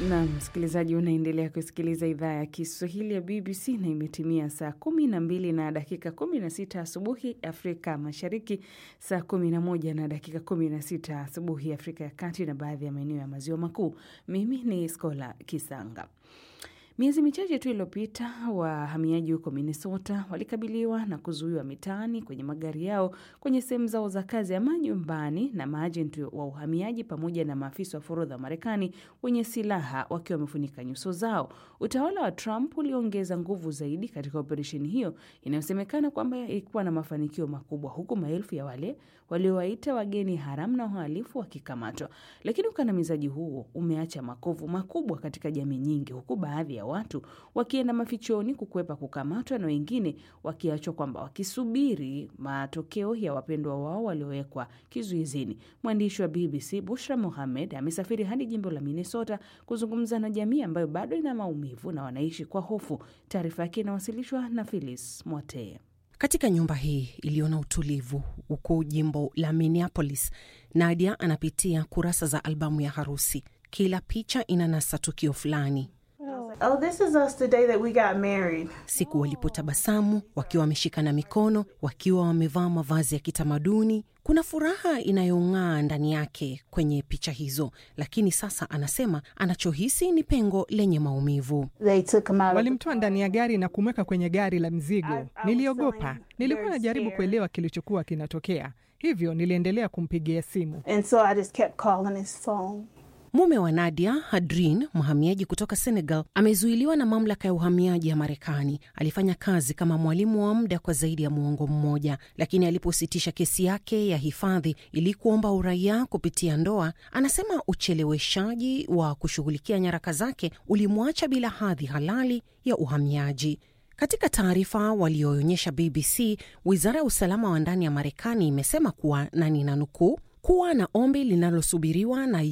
Na msikilizaji, unaendelea kusikiliza idhaa ya Kiswahili ya BBC na imetimia saa 12 na dakika 16 asubuhi Afrika Mashariki, saa 11 na dakika 16 asubuhi Afrika ya Kati na baadhi ya maeneo ya Maziwa Makuu. Mimi ni Skola Kisanga. Miezi michache tu iliyopita, wahamiaji huko Minnesota walikabiliwa na kuzuiwa mitaani kwenye magari yao kwenye sehemu zao za kazi ama nyumbani na maajenti wa uhamiaji pamoja na maafisa wa forodha wa Marekani wenye silaha wakiwa wamefunika nyuso zao. Utawala wa Trump uliongeza nguvu zaidi katika operesheni hiyo inayosemekana kwamba ilikuwa na mafanikio makubwa, huku maelfu ya wale waliowaita wageni haramu na wahalifu wakikamatwa. Lakini ukandamizaji huo umeacha makovu makubwa katika jamii nyingi, huku baadhi ya watu wakienda mafichoni kukwepa kukamatwa na wengine wakiachwa kwamba wakisubiri matokeo ya wapendwa wao waliowekwa kizuizini. Mwandishi wa BBC Bushra Mohamed amesafiri hadi jimbo la Minnesota kuzungumza na jamii ambayo bado ina maumivu na wanaishi kwa hofu. Taarifa yake inawasilishwa na Phyllis Mwatee. Katika nyumba hii iliyo na utulivu huko jimbo la Minneapolis, Nadia anapitia kurasa za albamu ya harusi. Kila picha inanasa tukio fulani. Oh, this is us the day that we got married. Siku walipotabasamu, wakiwa wameshikana mikono, wakiwa wamevaa mavazi ya kitamaduni. Kuna furaha inayong'aa ndani yake kwenye picha hizo, lakini sasa anasema anachohisi ni pengo lenye maumivu. Walimtoa ndani ya gari na kumweka kwenye gari la mzigo. Niliogopa. Nilikuwa najaribu kuelewa kilichokuwa kinatokea. Hivyo niliendelea kumpigia simu. And so I just kept calling his phone. Mume wa Nadia, Hadrin, mhamiaji kutoka Senegal, amezuiliwa na mamlaka ya uhamiaji ya Marekani. Alifanya kazi kama mwalimu wa muda kwa zaidi ya muongo mmoja, lakini alipositisha kesi yake ya hifadhi ili kuomba uraia kupitia ndoa, anasema ucheleweshaji wa kushughulikia nyaraka zake ulimwacha bila hadhi halali ya uhamiaji. Katika taarifa walioonyesha BBC, Wizara ya Usalama wa Ndani ya Marekani imesema kuwa, na ninanukuu, kuwa na ombi linalosubiriwa na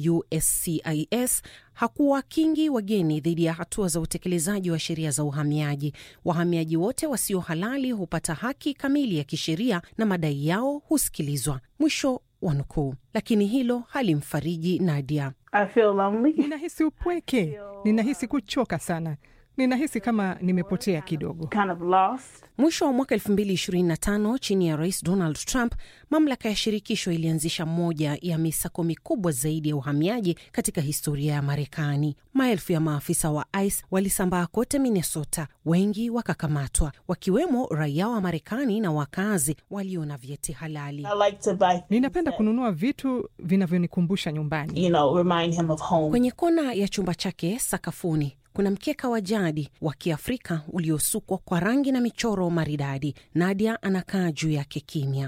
USCIS hakuwa kingi wageni dhidi ya hatua za utekelezaji wa sheria za uhamiaji. Wahamiaji wote wasio halali hupata haki kamili ya kisheria na madai yao husikilizwa. Mwisho wa nukuu. Lakini hilo halimfariji Nadia. I feel lonely. Ninahisi upweke. Ninahisi kuchoka sana. Ninahisi kama nimepotea kidogo. Kind of lost. Mwisho wa mwaka 2025, chini ya Rais Donald Trump, mamlaka ya shirikisho ilianzisha moja ya misako mikubwa zaidi ya uhamiaji katika historia ya Marekani. Maelfu ya maafisa wa ICE walisambaa kote Minnesota, wengi wakakamatwa, wakiwemo raia wa Marekani na wakazi walio na vyeti halali. Ninapenda kununua vitu vinavyonikumbusha nyumbani. Remind him of home. Kwenye kona ya chumba chake sakafuni kuna mkeka wa jadi wa Kiafrika uliosukwa kwa rangi na michoro maridadi. Nadia anakaa juu yake kimya.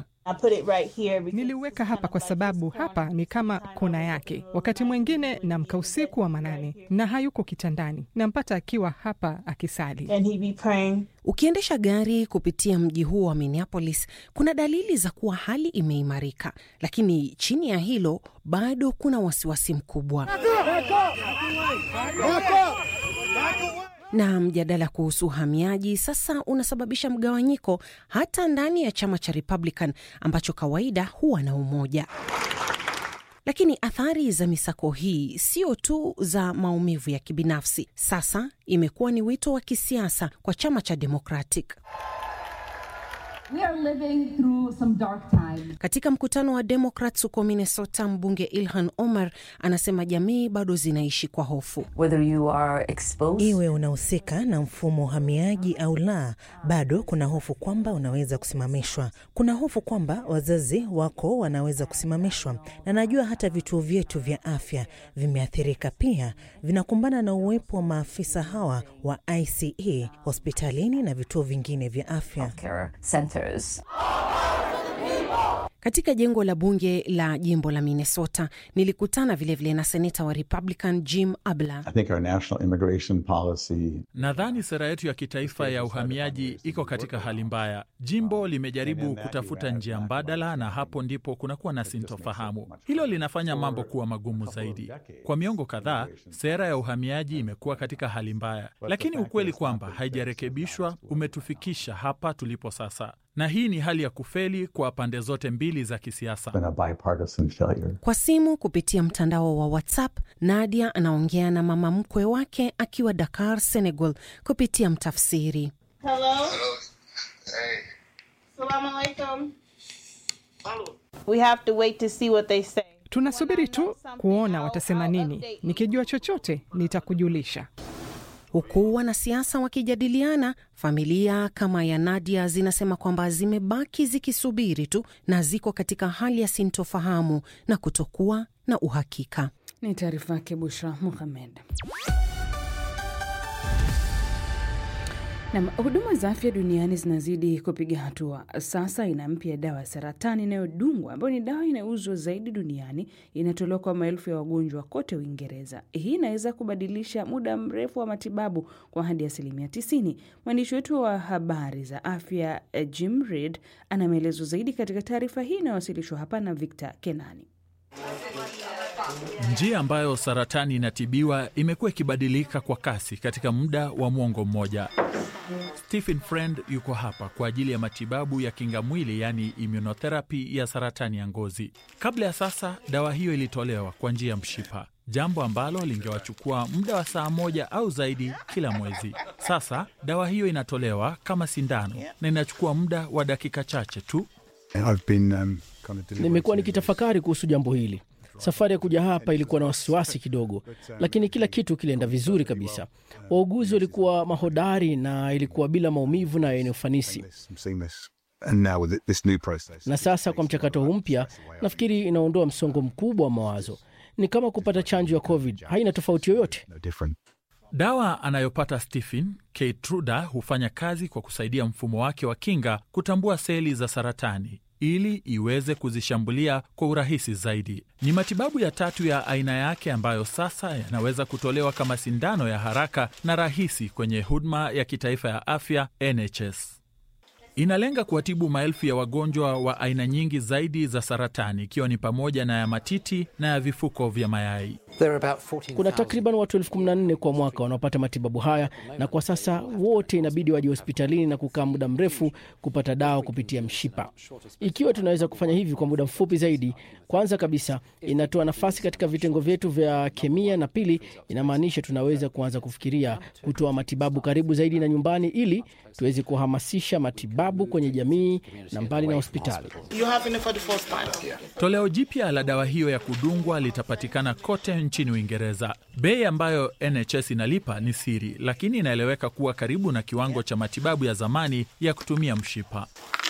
Niliweka hapa kwa sababu hapa ni kama kona yake. Wakati mwingine namka usiku wa manane na hayuko kitandani, nampata akiwa hapa akisali. And he be praying. Ukiendesha gari kupitia mji huu wa Minneapolis, kuna dalili za kuwa hali imeimarika, lakini chini ya hilo bado kuna wasiwasi mkubwa. Na mjadala kuhusu uhamiaji sasa unasababisha mgawanyiko hata ndani ya chama cha Republican ambacho kawaida huwa na umoja. Lakini athari za misako hii sio tu za maumivu ya kibinafsi. Sasa imekuwa ni wito wa kisiasa kwa chama cha Democratic. We are living through some dark times. Katika mkutano wa Democrats huko Minnesota, mbunge Ilhan Omar anasema jamii bado zinaishi kwa hofu. Whether you are exposed, iwe unahusika na mfumo uhamiaji au la, bado kuna hofu kwamba unaweza kusimamishwa. Kuna hofu kwamba wazazi wako wanaweza kusimamishwa. Na najua hata vituo vyetu vya afya vimeathirika pia. Vinakumbana na uwepo wa maafisa hawa wa ICE hospitalini na vituo vingine vya afya. Katika jengo la bunge la jimbo la Minnesota, nilikutana vilevile na seneta wa Republican Jim Abla. Nadhani sera yetu ya kitaifa ya uhamiaji iko katika hali mbaya. Jimbo limejaribu kutafuta njia mbadala na hapo ndipo kunakuwa na sintofahamu. Hilo linafanya mambo kuwa magumu zaidi. Kwa miongo kadhaa, sera ya uhamiaji imekuwa katika hali mbaya. Lakini ukweli kwamba haijarekebishwa umetufikisha hapa tulipo sasa. na hii ni hali ya kufeli kwa pande zote mbili za kisiasa. Kwa simu kupitia mtandao wa WhatsApp, Nadia anaongea na mama mkwe wake akiwa Dakar, Senegal, kupitia mtafsiri. Hello? Hey. Salaam alaikum. We have to wait to see what they say. Tunasubiri tu kuona watasema nini. Nikijua chochote nitakujulisha. Huku wanasiasa wakijadiliana, familia kama ya Nadia zinasema kwamba zimebaki zikisubiri tu na ziko katika hali ya sintofahamu na kutokuwa na uhakika. Ni taarifa yake Bushra Mohamed. Na huduma za afya duniani zinazidi kupiga hatua. Sasa ina mpya dawa ya saratani inayodungwa ambayo ni dawa inayouzwa zaidi duniani, inatolewa kwa maelfu ya wagonjwa kote Uingereza. Hii inaweza kubadilisha muda mrefu wa matibabu kwa hadi 90%. Mwandishi wetu wa habari za afya Jim Reid ana maelezo zaidi katika taarifa hii inayowasilishwa hapa na Victor Kenani. Njia ambayo saratani inatibiwa imekuwa ikibadilika kwa kasi katika muda wa mwongo mmoja. Stephen Friend yuko hapa kwa ajili ya matibabu ya kinga mwili, yani immunotherapy ya saratani ya ngozi. Kabla ya sasa, dawa hiyo ilitolewa kwa njia ya mshipa, jambo ambalo lingewachukua muda wa saa moja au zaidi kila mwezi. Sasa dawa hiyo inatolewa kama sindano na inachukua muda wa dakika chache tu. Nimekuwa nikitafakari kuhusu jambo hili. Safari ya kuja hapa ilikuwa na wasiwasi kidogo, lakini kila kitu kilienda vizuri kabisa. Wauguzi walikuwa mahodari na ilikuwa bila maumivu na yenye ufanisi. Na sasa kwa mchakato huu mpya, nafikiri inaondoa msongo mkubwa wa mawazo. Ni kama kupata chanjo ya COVID, haina tofauti yoyote. Dawa anayopata Stephen, Keytruda, hufanya kazi kwa kusaidia mfumo wake wa kinga kutambua seli za saratani ili iweze kuzishambulia kwa urahisi zaidi. Ni matibabu ya 3 ya aina yake ambayo sasa yanaweza kutolewa kama sindano ya haraka na rahisi kwenye huduma ya kitaifa ya afya NHS. Inalenga kuwatibu maelfu ya wagonjwa wa aina nyingi zaidi za saratani, ikiwa ni pamoja na ya matiti na ya vifuko vya mayai. Kuna takriban watu 14,000 kwa mwaka wanaopata matibabu haya, na kwa sasa wote inabidi waje hospitalini na kukaa muda mrefu kupata dawa kupitia mshipa. Ikiwa tunaweza kufanya hivi kwa muda mfupi zaidi, kwanza kabisa inatoa nafasi katika vitengo vyetu vya kemia, na pili inamaanisha tunaweza kuanza kufikiria kutoa matibabu karibu zaidi na nyumbani ili tuweze kuhamasisha matibabu kwenye jamii na mbali na hospitali. Toleo jipya la dawa hiyo ya kudungwa litapatikana kote nchini Uingereza. Bei ambayo NHS inalipa ni siri, lakini inaeleweka kuwa karibu na kiwango cha matibabu ya zamani ya kutumia mshipa.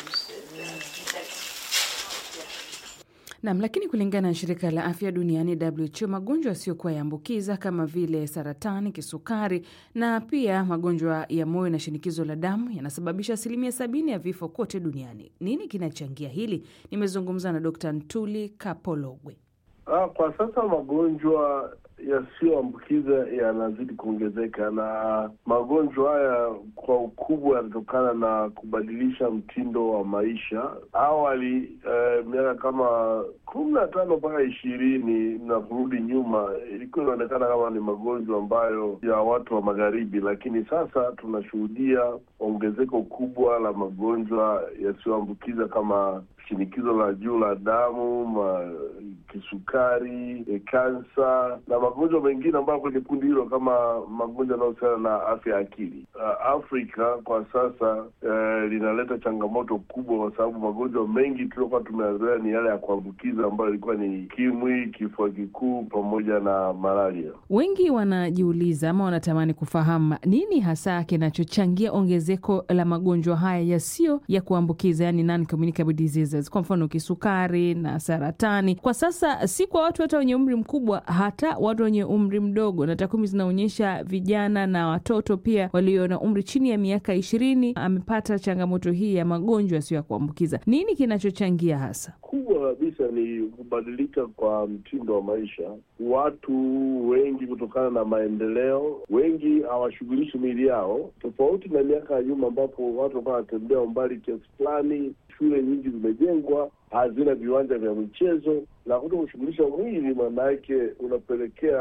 Lakini kulingana na shirika la afya duniani WHO, magonjwa yasiyokuwa yaambukiza kama vile saratani, kisukari na pia magonjwa ya moyo na shinikizo la damu yanasababisha 70% ya vifo kote duniani. Nini kinachangia hili? Nimezungumza na Dr. Ntuli Kapologwe. Kwa sasa magonjwa yasiyoambukiza yanazidi kuongezeka, na magonjwa haya kwa ukubwa yanatokana na kubadilisha mtindo wa maisha. Awali miaka kama 15 mpaka 20 na kurudi nyuma, ilikuwa inaonekana kama ni magonjwa ambayo ya watu wa magharibi, lakini sasa tunashuhudia ongezeko kubwa la magonjwa yasiyoambukiza kama shinikizo la juu la damu, kisukari, kansa na magonjwa mengine ambayo kwenye kundi hilo kama magonjwa yanayohusiana na afya ya akili. Afrika kwa sasa linaleta changamoto kubwa kwa sababu magonjwa mengi tuliokuwa tumeyazoea ni yale ya kuambukiza ambayo ilikuwa ni ukimwi, kifua kikuu pamoja na malaria. Wengi wanajiuliza ama wanatamani kufahamu nini hasa kinachochangia ongezeko la magonjwa haya yasiyo ya kuambukiza, yani non-communicable diseases, kwa mfano kisukari na saratani. Kwa sasa si kwa watu hata wenye umri mkubwa, hata watu wenye umri mdogo, na takwimu zinaonyesha vijana na watoto pia walio na umri chini ya miaka 20 amepata changamoto hii ya magonjwa yasiyo ya kuambukiza. Nini kinachochangia hasa? Kubwa kabisa ni kubadilika kwa mtindo wa maisha. Watu wengi kutokana na maendeleo, wengi hawashughulishi miili yao, tofauti na miaka ya nyuma ambapo watu walikuwa wanatembea umbali kiasi fulani. Shule nyingi zimejengwa, hazina viwanja vya michezo, na kutokushughulisha mwili maana yake unapelekea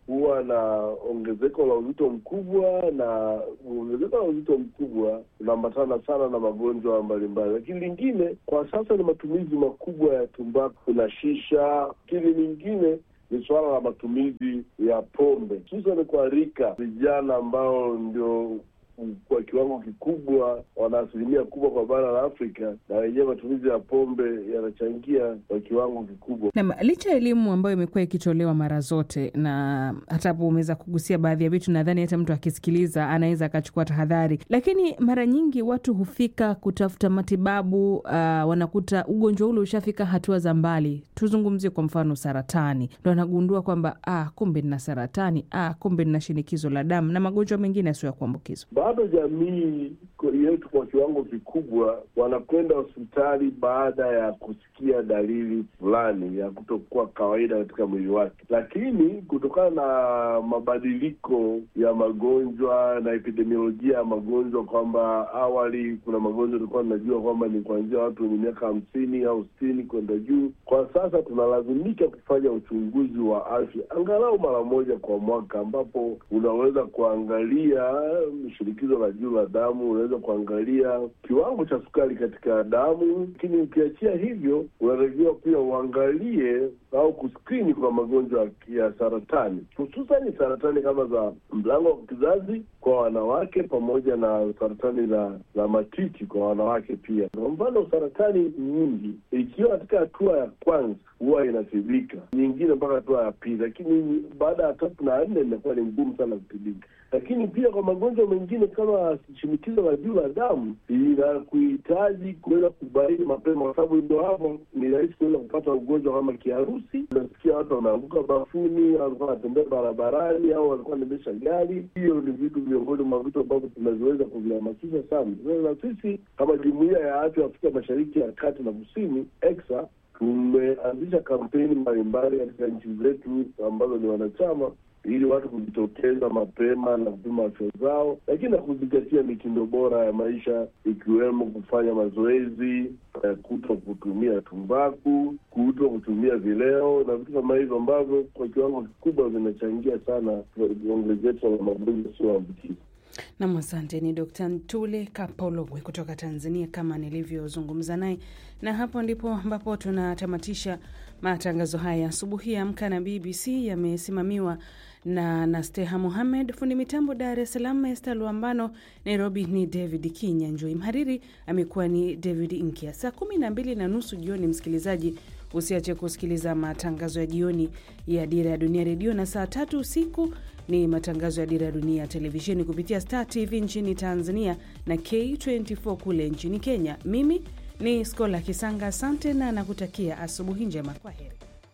huwa na ongezeko la uzito mkubwa, na ongezeko la uzito mkubwa unaambatana sana na magonjwa mbalimbali. Lakini lingine kwa sasa ni matumizi makubwa ya tumbaku na shisha. Lakini lingine ni swala la matumizi ya pombe, hususan kwa rika vijana ambao ndio kwa kiwango kikubwa wana asilimia kubwa kwa bara la Afrika, na wenyewe matumizi ya pombe yanachangia kwa kiwango kikubwa. Na licha ya elimu ambayo imekuwa ikitolewa mara zote, na hata hapo umeweza kugusia baadhi ya vitu, nadhani hata mtu akisikiliza anaweza akachukua tahadhari, lakini mara nyingi watu hufika kutafuta matibabu, wanakuta ugonjwa ule ushafika hatua za mbali. Tuzungumzie kwa mfano saratani, ndio anagundua kwamba kumbe nina saratani, kumbe nina shinikizo la damu na magonjwa mengine yasiyo ya kuambukizwa. Bado jamii yetu kwa kiwango kikubwa wanakwenda hospitali baada ya kusikia dalili fulani ya kutokuwa kawaida katika mwili wake. Lakini kutokana na mabadiliko ya magonjwa na epidemiolojia ya magonjwa, kwamba awali kuna magonjwa tulikuwa tunajua kwamba ni kuanzia watu wenye miaka 50 au 60 kwenda juu, kwa sasa tunalazimika kufanya uchunguzi wa afya angalau mara moja kwa mwaka, ambapo unaweza kuangalia shinikizo la juu la damu, unaweza kuangalia kiwango cha sukari katika damu. Lakini ukiachia hivyo, unatakiwa pia uangalie au kuskrini kwa magonjwa ya saratani, hususan saratani kama za mlango wa kizazi kwa wanawake, pamoja na saratani la matiti kwa wanawake pia. Kwa mfano, saratani nyingi ikiwa katika hatua ya kwanza huwa inatibika, nyingine mpaka hatua ya pili, lakini baada ya 3 na 4 inakuwa ni ngumu sana kutibika. Lakini pia kwa magonjwa mengine kama shinikizo la juu la damu, inakuhitaji kuweza kubaini mapema, kwa sababu ndio hapo ni rahisi kuweza kupata ugonjwa kama kiharusi. Unasikia watu wanaanguka bafuni, au walikuwa wanatembea barabarani, au walikuwa wanaendesha gari. Hiyo ni vitu miongoni mwa vitu ambavyo tunaweza kuvihamasisha sana. Na sisi kama Jumuiya ya Afya Afrika Mashariki ya Kati na Kusini, ECSA, tumeanzisha kampeni mbalimbali katika nchi zetu ambazo ni wanachama, ili watu kujitokeza mapema na kupima afya zao, lakini na kuzingatia mitindo bora ya maisha, ikiwemo kufanya mazoezi, kuto kutumia tumbaku, kuto kutumia vileo na vitu kama hivyo ambavyo kwa kiwango kikubwa vinachangia sana ongezeko la magonjwa yasiyoambukiza. Na asante ni Dr. Ntule Kapologwe kutoka Tanzania kama nilivyozungumza naye. Na hapo ndipo ambapo tunatamatisha matangazo haya asubuhi ya Amka na BBC. Yamesimamiwa na Nasteha Mohamed, fundi mitambo Dar es Salaam Esther Luambano, Nairobi ni David Kinya, Njoi mhariri amekuwa ni David Inkia. Saa 12:30 jioni, msikilizaji, usiache kusikiliza matangazo ya jioni ya Dira ya Dunia Radio, na saa 3 usiku ni matangazo ya Dira ya Dunia televisheni kupitia Star TV nchini Tanzania na K24 kule nchini Kenya. Mimi ni Skola Kisanga, asante na nakutakia asubuhi njema. Kwa heri.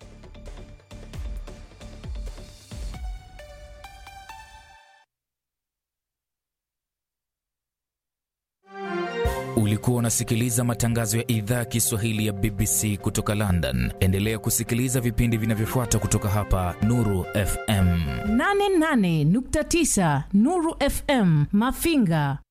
Ulikuwa unasikiliza matangazo ya idhaa ya Kiswahili ya BBC kutoka London. Endelea kusikiliza vipindi vinavyofuata kutoka hapa Nuru FM 88.9 Nuru FM Mafinga.